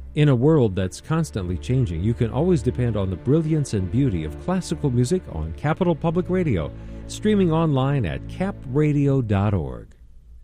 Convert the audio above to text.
In a world that's constantly changing, you can always depend on the brilliance and beauty of classical music on Capital Public Radio, streaming online at capradio.org.